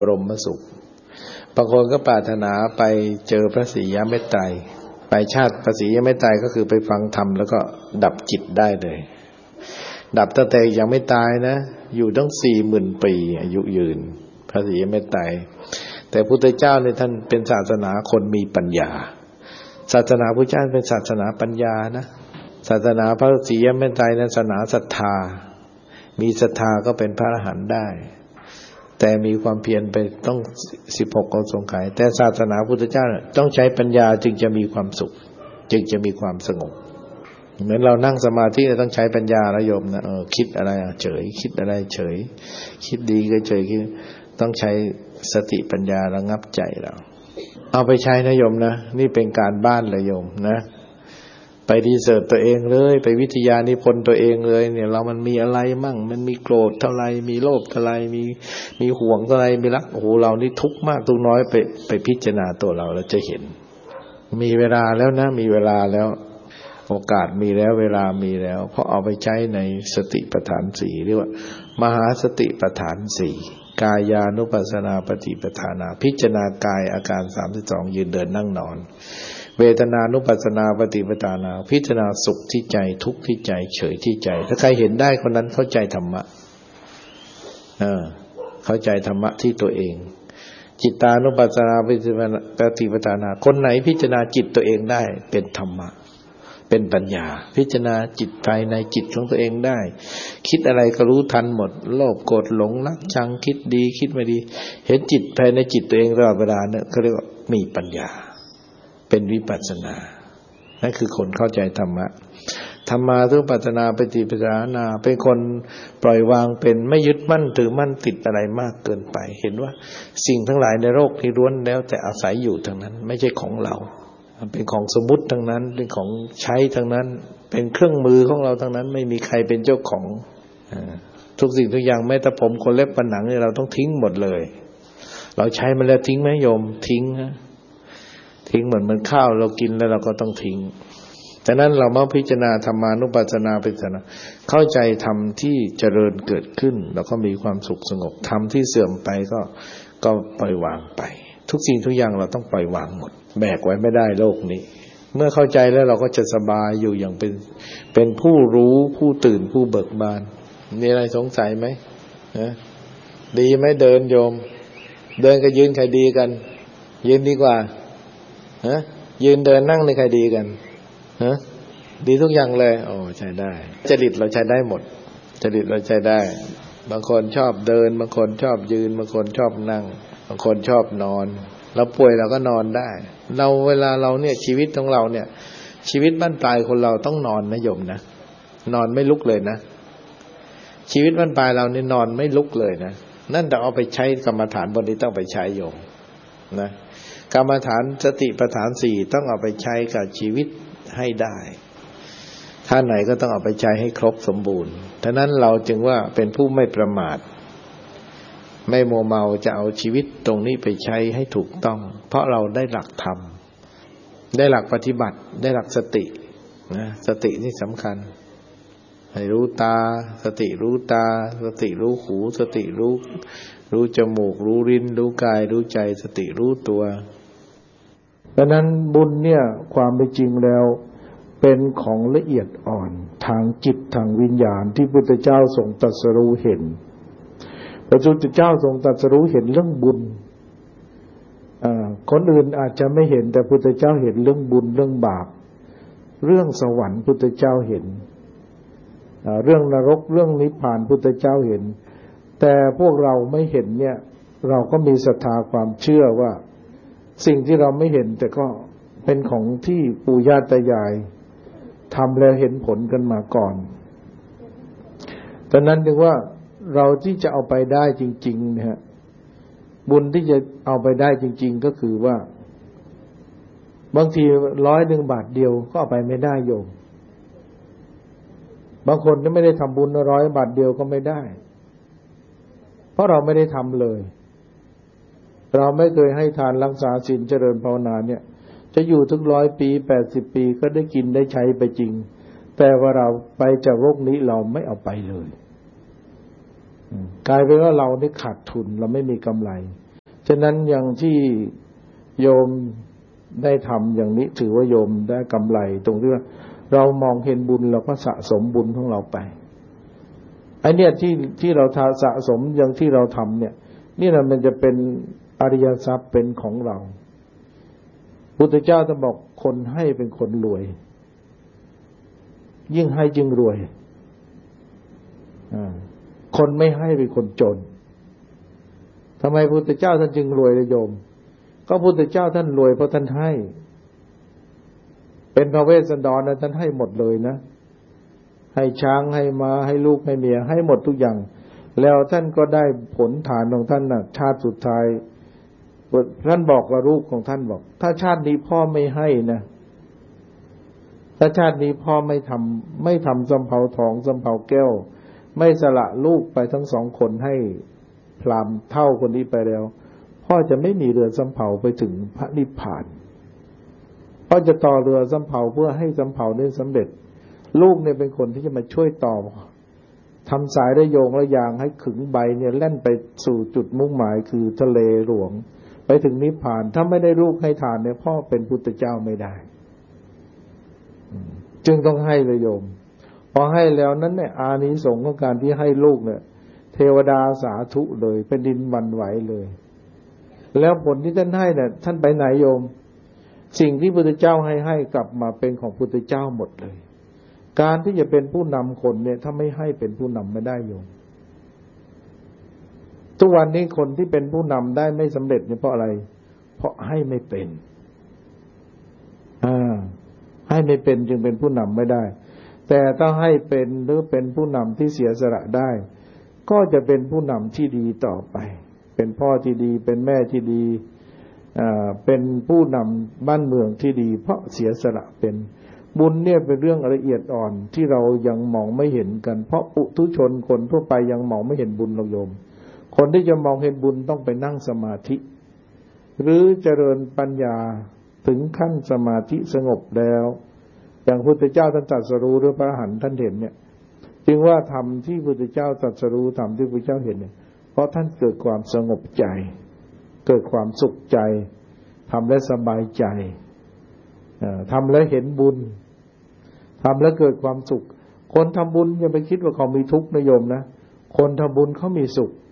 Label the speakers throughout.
Speaker 1: บรมสุขบางคนก็ปรารถนาไปเจอพระศรีอเมตไตรไปชาติพระศรีอเมตไตรก็คือไปฟังธรรมแล้วก็ดับจิตได้เลยดับตั้งแต่ยังไม่ตายนะอยู่ตั้ง40,000 ปีอายุยืนพระศรีอเมตไตรแต่พุทธเจ้าเนี่ยท่านเป็นศาสนาคนมีปัญญาศาสนาพุทธเจ้าเป็นศาสนาปัญญานะศาสนาพระศรีอเมตไตรนั้นศาสนาศรัทธามีศรัทธาก็เป็นพระอรหันต์ได้แต่มีความเพียรไปต้อง16 กสงไขยแต่ศาสนาพุทธเจ้าต้องใช้ปัญญาจึงจะมีความสุขจึงจะมีความสงบเหมือนเรานั่งสมาธิเราต้องใช้ปัญญานะโยมนะคิดอะไรเฉยคิดอะไรเฉยคิดดีก็เฉยคิดต้องใช้สติปัญญาระงับใจเราเอาไปใช้นะโยมนะนี่เป็นการบ้านเลยโยมนะไปรีเสิร์ชตัวเองเลยไปวิทยานิพนธ์ตัวเองเลยเนี่ยเรามันมีอะไรมั่งมันมีโกรธเท่าไรมีโลภเท่าไรมีห่วงเท่าไรมีรักโอ้โหเรานี่ทุกข์มากทุกข์น้อยไปพิจารณาตัวเราจะเห็นมีเวลาแล้วนะมีเวลาแล้วโอกาสมีแล้วเวลามีแล้วเพราะเอาไปใช้ในสติปัฏฐาน4เรียกว่ามหาสติปัฏฐาน4กายานุปัสสนาปฏิปทานาพิจารณากายอาการ32ยืนเดินนั่งนอนเวทนานุปัสสนาปฏิปทานาพิจารณาสุขที่ใจทุกข์ที่ใจเฉยที่ใจถ้าใครเห็นได้คนนั้นเข้าใจธรรมะเข้าใจธรรมะที่ตัวเองจิตตานุปัสสนาปฏิปทานาคนไหนพิจารณาจิตตัวเองได้เป็นธรรมะเป็นปัญญาพิจารณาจิตภายในจิตของตัวเองได้คิดอะไรก็รู้ทันหมดโลภโกรธหลงรักชังคิดดีคิดไม่ดีเห็นจิตภายในจิตตัวเองตลอดเวลาเนี่ยเขาเรียกว่ามีปัญญาเป็นวิปัสสนานั่นคือคนเข้าใจธรรมะธรรมานุปัสสนาปฏิปทานาเป็นคนปล่อยวางเป็นไม่ยึดมั่นถือมั่นติดอะไรมากเกินไปเห็นว่าสิ่งทั้งหลายในโลกที่ล้วนแล้วแต่อาศัยอยู่ทั้งนั้นไม่ใช่ของเราเป็นของสมมุติทั้งนั้นเป็นของใช้ทั้งนั้นเป็นเครื่องมือของเราทั้งนั้นไม่มีใครเป็นเจ้าของทุกสิ่งทุกอย่างแม้แต่ผมขนเล็บฟันหนังเนี่ยเราต้องทิ้งหมดเลยเราใช้มันแล้วทิ้งไหมโยมทิ้งนะทิ้งเหมือนข้าวเรากินแล้วเราก็ต้องทิ้งฉะนั้นเรามาพิจารณาธรรมานุปัสสนาพิจารณาเข้าใจธรรมที่เจริญเกิดขึ้นแล้วก็มีความสุขสงบธรรมที่เสื่อมไปก็ปล่อยวางไปทุกสิ่งทุกอย่างเราต้องปล่อยวางหมดแบกไว้ไม่ได้โลกนี้เมื่อเข้าใจแล้วเราก็จะสบายอยู่อย่างเป็นผู้รู้ผู้ตื่นผู้เบิกบานมีอะไรสงสัยไหมดีไหมเดินโยมเดินกับยืนใครดีกันยืนดีกว่ายืนเดินนั่งในใครดีกันดีทุกอย่างเลยโอ้ใช้ได้จริตเราใช้ได้หมดจริตเราใช้ได้บางคนชอบเดินบางคนชอบยืนบางคนชอบนั่งบางคนชอบนอนเราป่วยเราก็นอนได้เราเวลาเราเนี่ยชีวิตของเราเนี่ยชีวิตบ้านปลายคนเราต้องนอนนะโยมนะนอนไม่ลุกเลยนะชีวิตบ้านปลายเราเนี่ยนอนไม่ลุกเลยนะนั่นแต่เอาไปใช้กรรมฐานบนนี้ต้องไปใช้โยมนะกรรมฐานสติปัฏฐาน4ต้องเอาไปใช้กับชีวิตให้ได้ท่าไหนก็ต้องเอาไปใช้ให้ครบสมบูรณ์ฉะนั้นเราจึงว่าเป็นผู้ไม่ประมาทไม่มัวเมาจะเอาชีวิตตรงนี้ไปใช้ให้ถูกต้องเพราะเราได้หลักธรรมได้หลักปฏิบัติได้หลักสตินะสตินี่สำคัญให้รู้ตาสติรู้ตาสติรู้หูสติรู้จมูกรู้ลิ้นรู้กายรู้ใจสติรู้ตัวดังนั้นบุญเนี่ยความเป็นจริงแล้วเป็นของละเอียดอ่อนทางจิตทางวิญญาณที่พุทธเจ้าทรงตรัสรู้เห็นพระพุทธเจ้าทรงตรัสรู้เห็นเรื่องบุญคนอื่นอาจจะไม่เห็นแต่พุทธเจ้าเห็นเรื่องบุญเรื่องบาปเรื่องสวรรค์พุทธเจ้าเห็นเรื่องนรกเรื่องนิพพานพุทธเจ้าเห็นแต่พวกเราไม่เห็นเนี่ยเราก็มีศรัทธาความเชื่อว่าสิ่งที่เราไม่เห็นแต่ก็เป็นของที่ปู่ย่าตายายทำแล้วเห็นผลกันมาก่อนดังนั้นจึงว่าเราที่จะเอาไปได้จริงๆนะฮะบุญที่จะเอาไปได้จริงๆก็คือว่าบางที100 บาทเดียวก็เอาไปไม่ได้โยมบางคนที่ไม่ได้ทำบุญ100 บาทเดียวก็ไม่ได้เพราะเราไม่ได้ทำเลยเราไม่เคยให้ทานรักษาศีลเจริญภาวนาเนี่ยจะอยู่ถึง100 ปี80 ปีก็ได้กินได้ใช้ไปจริงแต่ว่าเราไปจากโลกนี้เราไม่เอาไปเลยกลายเป็นว่าเราได้ขาดทุนเราไม่มีกำไรฉะนั้นอย่างที่โยมได้ทำอย่างนี้ถือว่าโยมได้กำไรตรงที่ว่าเรามองเห็นบุญเราก็สะสมบุญของเราไปไอ้เนี่ยที่เราสะสมอย่างที่เราทำเนี่ยนี่แหละมันจะเป็นอริยทรัพย์เป็นของเราพุทธเจ้าจะบอกคนให้เป็นคนรวยยิ่งให้ยิ่งรวยคนไม่ให้เป็นคนจนทำไมพุทธเจ้าท่านจึงรวยเลยโยมก็พุทธเจ้าท่านรวยเพราะท่านให้เป็นพระเวสสันดรนะท่านให้หมดเลยนะให้ช้างให้ม้าให้ลูกให้เมียให้หมดทุกอย่างแล้วท่านก็ได้ผลฐานของท่านชาติสุดท้ายท่านบอกกับลูกของท่านบอกถ้าชาตินี้พ่อไม่ให้นะถ้าชาตินี้พ่อไม่ทำสำเภาทองสำเภาแก้วไม่สละลูกไปทั้งสองคนให้พราหมณ์เท่าคนนี้ไปแล้วพ่อจะไม่มีเรือสำเภาไปถึงพระนิพพานพ่อจะต่อเรือสำเภาเพื่อให้สำเภาได้สำเร็จลูกเนี่ยเป็นคนที่จะมาช่วยต่อทำสายระโยงระยางให้ขึงใบเนี่ยแล่นไปสู่จุดมุ่งหมายคือทะเลหลวงไปถึงนิพพานถ้าไม่ได้ลูกให้ทานเนี่ยพ่อเป็นพุทธเจ้าไม่ได้จึงต้องให้เลยโยมพอให้แล้วนั้นเนี่ยอานิสงส์ของการที่ให้ลูกเนี่ยเทวดาสาธุเลยเป็นดินหวั่นไหวเลยแล้วผลที่ท่านให้เนี่ยท่านไปไหนโยมสิ่งที่พุทธเจ้าให้กลับมาเป็นของพุทธเจ้าหมดเลยการที่จะเป็นผู้นำคนเนี่ยถ้าไม่ให้เป็นผู้นำไม่ได้โยมทุกวันนี้คนที่เป็นผู้นำได้ไม่สำเร็จเนี่ยเพราะอะไรเพราะให้ไม่เป็นให้ไม่เป็นจึงเป็นผู้นำไม่ได้แต่ถ้าให้เป็นหรือเป็นผู้นำที่เสียสละได้ก็จะเป็นผู้นำที่ดีต่อไปเป็นพ่อที่ดีเป็นแม่ที่ดีเป็นผู้นำบ้านเมืองที่ดีเพราะเสียสละเป็นบุญเนี่ยเป็นเรื่องละเอียดอ่อนที่เรายังมองไม่เห็นกันเพราะปุถุชนคนทั่วไปยังมองไม่เห็นบุญหรอกโยมคนที่จะมองเห็นบุญต้องไปนั่งสมาธิหรือเจริญปัญญาถึงขั้นสมาธิสงบแล้วอย่างพุทธเจ้าท่านตรัสรู้หรือพระอรหันต์ท่านเห็นเนี่ยจึงว่าธรรมที่พุทธเจ้าตรัสรู้ธรรมที่พุทธเจ้าเห็นเนี่ยเพราะท่านเกิดความสงบใจเกิดความสุขใจทำแล้วสบายใจทำแล้วเห็นบุญทำแล้วเกิดความสุขคนทำบุญอย่าไปคิดว่าเขามีทุกข์นะโยมนะคนทำบุญเขามีสุข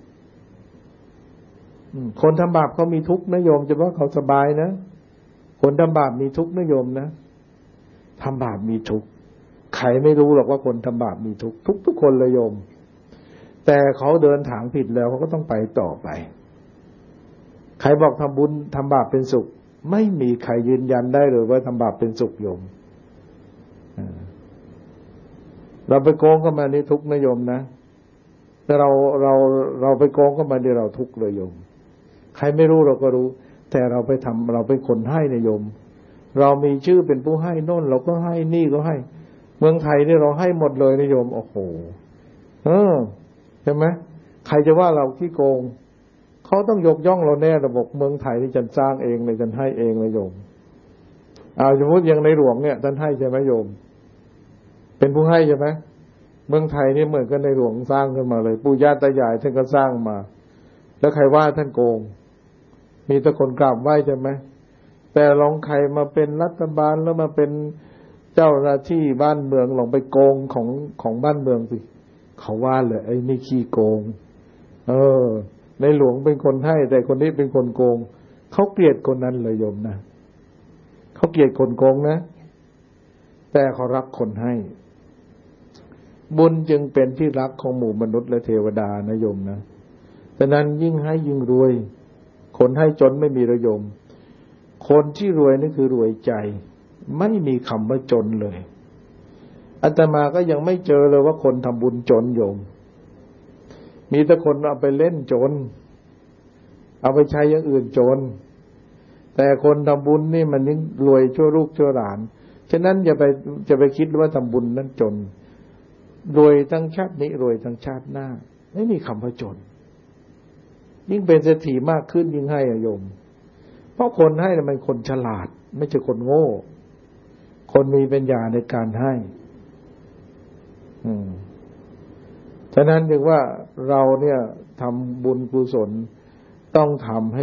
Speaker 1: คนทำบาปเขามีทุกข์นะโยมจะว่าเขาสบายนะคนทำบาปมีทุกข์นะโยมนะทำบาปมีทุกข์ใครไม่รู้หรอกว่าคนทำบาปมีทุกข์ทุกคนเลยโยมแต่เขาเดินทางผิดแล้วเขาก็ต้องไปต่อไปใครบอกทำบุญทำบาปเป็นสุขไม่มีใครยืนยันได้เลยว่าทำบาปเป็นสุขโยมเราไปโกงเข้ามานี่ทุกข์นะโยมนะแต่เราไปโกงเข้ามานี่เราทุกข์เลยโยมใครไม่รู้เราก็รู้แต่เราไปทำเราเป็นคนให้นะโยมเรามีชื่อเป็นผู้ให้โน่นเราก็ให้นี่ก็ให้เมืองไทยนี่เราให้หมดเลยนะโยมโอ้โหใช่ไหมใครจะว่าเราขี้โกงเขาต้องยกย่องเราแน่ระบบเมืองไทยนี่ฉันสร้างเองเลยฉันให้เองเลยโยมสมมติอย่างในหลวงเนี่ยท่านให้ใช่ไหมโยมเป็นผู้ให้ใช่ไหมเมืองไทยนี่เหมือนกันในหลวงสร้างขึ้นมาเลยปู่ย่าตายายท่านก็สร้างมาแล้วใครว่าท่านโกงมีแต่คนกราบไหว้ใช่ไหมแต่ลองใครมาเป็นรัฐบาลแล้วมาเป็นเจ้าหน้าที่บ้านเมืองลองไปโกงของบ้านเมืองสิเขาว่าเลยไอ้นี่ขี้โกงในหลวงเป็นคนให้แต่คนนี้เป็นคนโกงเขาเกลียดคนนั้นเลยโยมนะเขาเกลียดคนโกงนะแต่เขารักคนให้บุญจึงเป็นที่รักของหมู่มนุษย์และเทวดานะโยมนะฉะนั้นยิ่งให้ยิ่งรวยคนให้จนไม่มีระยมคนที่รวยนี่คือรวยใจไม่มีคำว่าจนเลยอาตมาก็ยังไม่เจอเลยว่าคนทำบุญจนโยมมีแต่คนเอาไปเล่นจนเอาไปใช้อย่างอื่นจนแต่คนทำบุญนี่มันยิ่งรวยชั่วลูกชั่วหลานฉะนั้นจะไปคิดว่าทำบุญนั้นจนรวยทั้งชาตินี้รวยทั้งชาติหน้าไม่มีคำว่าจนยิ่งเป็นเศรษฐีมากขึ้นยิ่งให้โยมเพราะคนให้มันคนฉลาดไม่ใช่คนโง่คนมีปัญญาในการให้ฉะนั้นจึงว่าเราเนี่ยทำบุญกุศลต้องทำให้